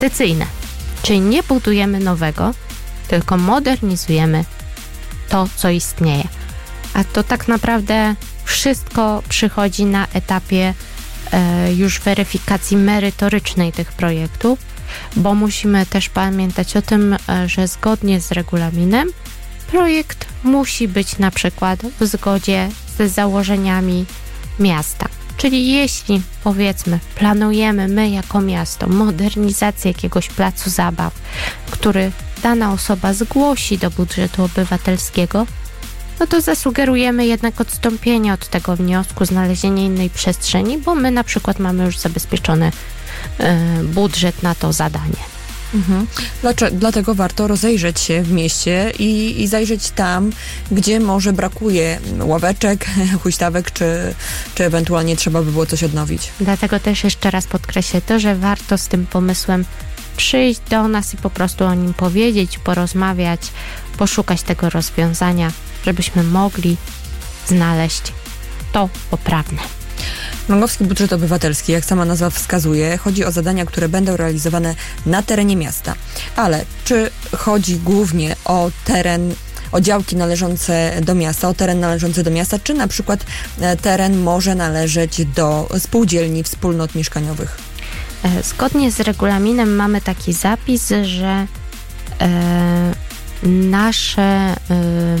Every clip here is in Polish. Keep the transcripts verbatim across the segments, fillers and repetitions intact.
inwestycyjne. Czyli nie budujemy nowego, tylko modernizujemy to, co istnieje. A to tak naprawdę wszystko przychodzi na etapie e, już weryfikacji merytorycznej tych projektów, bo musimy też pamiętać o tym, e, że zgodnie z regulaminem projekt musi być na przykład w zgodzie ze założeniami miasta. Czyli jeśli, powiedzmy, planujemy my jako miasto modernizację jakiegoś placu zabaw, który dana osoba zgłosi do budżetu obywatelskiego, no to zasugerujemy jednak odstąpienie od tego wniosku, znalezienie innej przestrzeni, bo my na przykład mamy już zabezpieczony y, budżet na to zadanie. Mhm. Dlaczego, dlatego warto rozejrzeć się w mieście i, i zajrzeć tam, gdzie może brakuje ławeczek, huśtawek, czy, czy ewentualnie trzeba by było coś odnowić. Dlatego też jeszcze raz podkreślę to, że warto z tym pomysłem przyjść do nas i po prostu o nim powiedzieć, porozmawiać, poszukać tego rozwiązania, żebyśmy mogli znaleźć to poprawne. Mrągowski Budżet Obywatelski, jak sama nazwa wskazuje, chodzi o zadania, które będą realizowane na terenie miasta. Ale czy chodzi głównie o teren, o działki należące do miasta, o teren należący do miasta, czy na przykład teren może należeć do spółdzielni, wspólnot mieszkaniowych? Zgodnie z regulaminem mamy taki zapis, że e, nasze... E,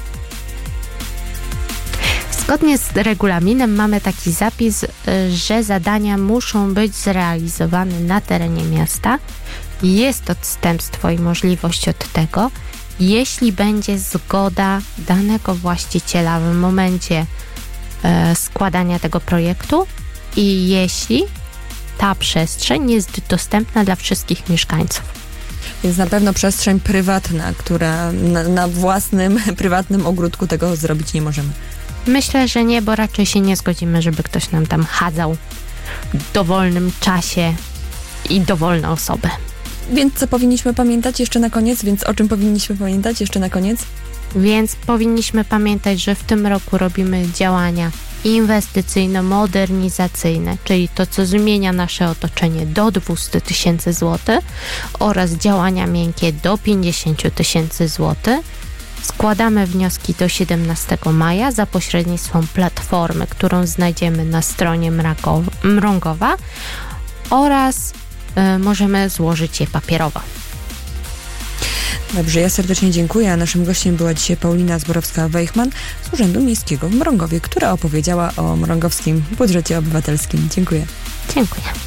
Zgodnie z regulaminem mamy taki zapis, że zadania muszą być zrealizowane na terenie miasta. Jest odstępstwo i możliwość od tego, jeśli będzie zgoda danego właściciela w momencie e, składania tego projektu i jeśli ta przestrzeń jest dostępna dla wszystkich mieszkańców. Więc na pewno przestrzeń prywatna, która na, na własnym, prywatnym ogródku tego zrobić nie możemy. Myślę, że nie, bo raczej się nie zgodzimy, żeby ktoś nam tam chadzał w dowolnym czasie i dowolne osoby. Więc co powinniśmy pamiętać jeszcze na koniec? Więc o czym powinniśmy pamiętać jeszcze na koniec? Więc powinniśmy pamiętać, że w tym roku robimy działania inwestycyjno-modernizacyjne, czyli to, co zmienia nasze otoczenie do dwieście tysięcy złotych oraz działania miękkie do pięćdziesiąt tysięcy złotych. Składamy wnioski do siedemnastego maja za pośrednictwem platformy, którą znajdziemy na stronie Mrągowa oraz y, możemy złożyć je papierowo. Dobrze, ja serdecznie dziękuję, a naszym gościem była dzisiaj Paulina Zborowska-Weichman z Urzędu Miejskiego w Mrągowie, która opowiedziała o mrągowskim budżecie obywatelskim. Dziękuję. Dziękuję.